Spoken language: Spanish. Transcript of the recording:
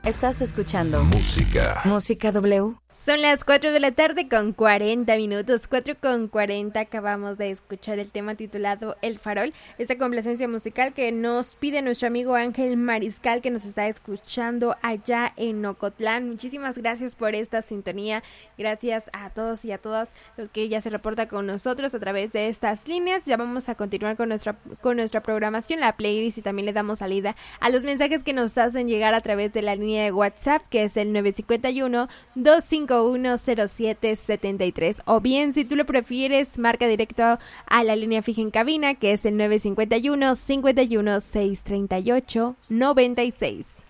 Estás escuchando Música W. Son las 4 de la tarde con 40 minutos, 4:40. Acabamos de escuchar el tema titulado El Farol, esta complacencia musical que nos pide nuestro amigo Ángel Mariscal, que nos está escuchando allá en Ocotlán. Muchísimas gracias por esta sintonía, gracias a todos y a todas los que ya se reportan con nosotros a través de estas líneas. Ya vamos a continuar con nuestra programación, la playlist, y también le damos salida a los mensajes que nos hacen llegar a través de la línea de WhatsApp, que es el 951-251-0773, o bien, si tú lo prefieres, marca directo a la línea fija en cabina, que es el 951-51-638-96.